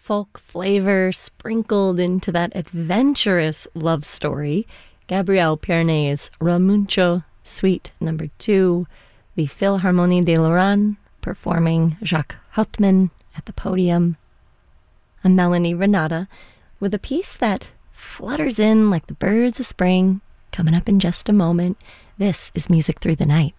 folk flavor sprinkled into that adventurous love story, Gabriel Piernet's Ramuncho, Suite No. 2, the Philharmonie de Lorraine performing Jacques Hauptmann at the podium. I'm Melanie Renata with a piece that flutters in like the birds of spring, coming up in just a moment. This is Music Through the Night.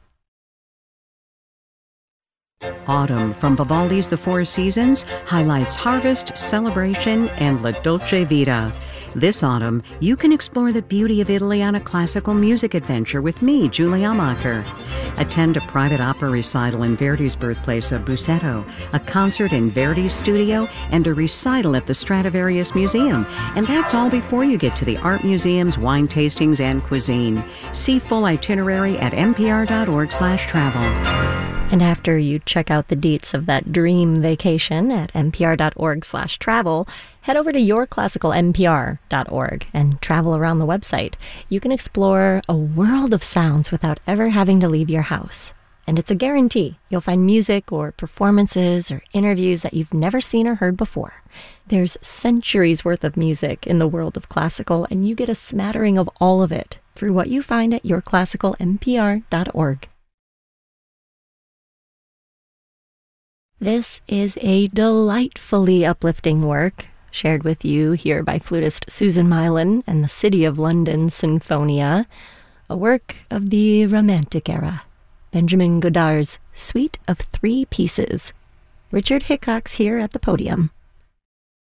Autumn from Vivaldi's The Four Seasons highlights harvest, celebration, and La Dolce Vita. This autumn, you can explore the beauty of Italy on a classical music adventure with me, Julie Amacher. Attend a private opera recital in Verdi's birthplace of Busseto, a concert in Verdi's studio, and a recital at the Stradivarius Museum. And that's all before you get to the art museums, wine tastings, and cuisine. See full itinerary at npr.org/travel. And after you check out the deets of that dream vacation at npr.org/travel, head over to yourclassicalnpr.org and travel around the website. You can explore a world of sounds without ever having to leave your house. And it's a guarantee. You'll find music or performances or interviews that you've never seen or heard before. There's centuries worth of music in the world of classical, and you get a smattering of all of it through what you find at yourclassicalnpr.org. This is a delightfully uplifting work shared with you here by flutist Susan Mylan and the City of London Sinfonia, a work of the Romantic era, Benjamin Godard's Suite of Three Pieces. Richard Hickox here at the podium.